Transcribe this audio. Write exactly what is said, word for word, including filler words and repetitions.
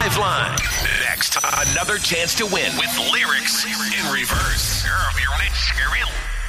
Lifeline. Next, another chance to win with lyrics in reverse. Girl, you're